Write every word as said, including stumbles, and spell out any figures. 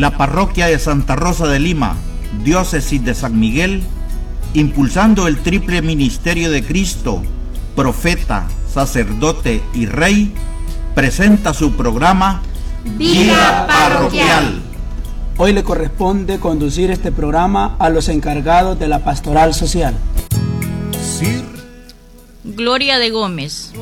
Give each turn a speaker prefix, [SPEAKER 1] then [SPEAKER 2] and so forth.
[SPEAKER 1] la parroquia de Santa Rosa de Lima, diócesis de San Miguel, impulsando el triple ministerio de Cristo, profeta, sacerdote y rey, presenta su programa Vida Parroquial.
[SPEAKER 2] Hoy le corresponde conducir este programa a los encargados de la pastoral social.
[SPEAKER 3] Gloria de Gómez.